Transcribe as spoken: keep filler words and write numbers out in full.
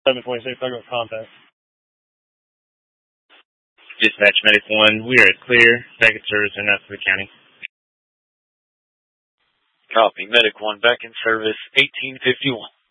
seven twenty-six, I got contact. Dispatch Medic one, we are clear. Back in service in Nestle County. Copy. Medic one, back in service, eighteen fifty-one.